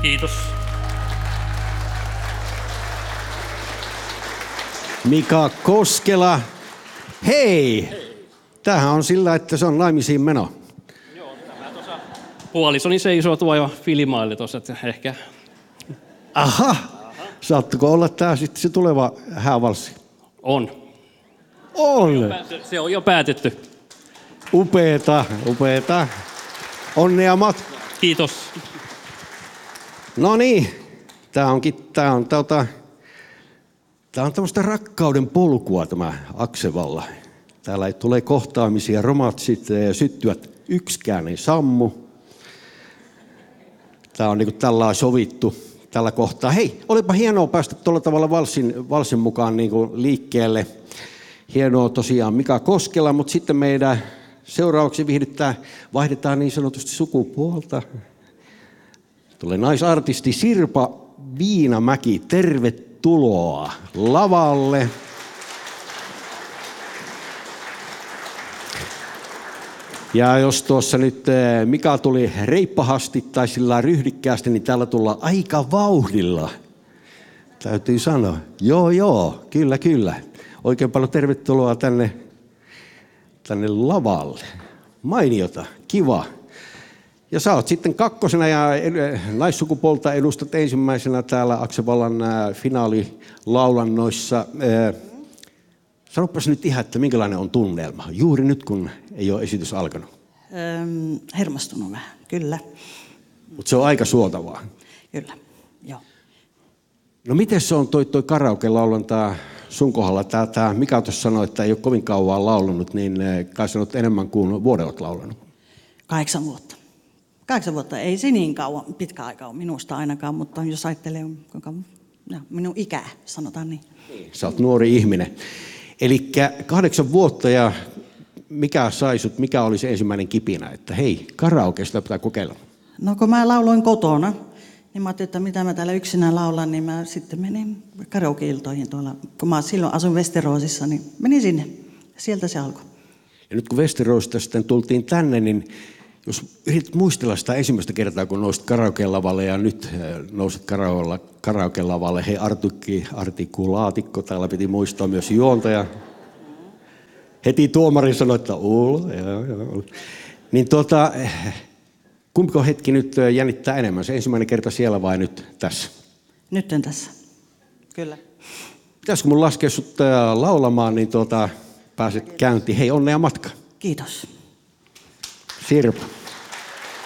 Kiitos. Mika Koskela. Hei! Tämähän on sillä, että se on naimisiin meno. Joo, tämä tuossa puolisoni seisoo tuo jo filmaille tuossa, että ehkä. Aha! Saattuko olla tämä sitten se tuleva häävalssi? On. On! Se on jo päätetty. Upeeta, upeeta. Onnea matkaan. Kiitos. No niin, tämä on tämmöistä rakkauden polkua tämä Aksevalla. Täällä tulee kohtaamisia, romantsit syttyvät, yksikään ei sammu. Tämä on niin kuin tällä sovittu tällä kohtaa. Hei, olipa hienoa päästä tuolla tavalla valsin mukaan niin kuin liikkeelle. Hienoa tosiaan Mika Koskela, mutta sitten meidän seuraavaksi vaihdetaan niin sanotusti sukupuolta. Tulee naisartisti Sirpa Viinamäki, tervetuloa lavalle. Ja jos tuossa nyt Mika tuli reippahasti tai sillä ryhdikkäästi, niin täällä tullaan aika vauhdilla. Täytyy sanoa. Joo, kyllä. Oikein paljon tervetuloa tänne lavalle. Mainiota, kiva. Ja sä oot sitten kakkosena ja naissukupuolta edustat ensimmäisenä täällä Aksevallan finaalilaulannoissa. Sanopas nyt ihan, että minkälainen on tunnelma, juuri nyt kun ei ole esitys alkanut. Hermostunut vähän, kyllä. Mutta se on aika suotavaa. Kyllä, joo. No miten se on toi karaoke-laulanta sun kohdalla? Tää Mika tuossa sanoi, että ei ole kovin kauan laulanut, niin kai sanot enemmän kuin vuoden olet laulanut. 8 vuotta. 8 vuotta, ei se niin kauan, pitkä aika ole minusta ainakaan, mutta jos ajattelee minun ikää, sanotaan niin. Sä oot nuori ihminen. Eli 8 vuotta ja mikä oli se ensimmäinen kipinä, että hei, karaokeista pitää kokeilla? No kun mä lauloin kotona, niin mä ajattelin, että mitä mä täällä yksinään laulan, niin mä sitten menin karaoke-iltoihin tuolla. Kun mä silloin asuin Westerosissa, niin menin sinne. Sieltä se alkoi. Ja nyt kun Westerosista sitten tultiin tänne, niin jos yrität muistella sitä ensimmäistä kertaa, kun nousit karaoke-lavalle ja nyt nousit karaoke-lavalle, hei artikulaatikko, täällä piti muistaa myös juontaja. Heti tuomari sanoi, että joo. Niin kumpiko hetki nyt jännittää enemmän? Se ensimmäinen kerta siellä vai nyt tässä? Nyt on tässä, kyllä. Pitäisikö mun laskea sut laulamaan, niin pääset käyntiin. Hei, onnea matka. Kiitos. Sirpa.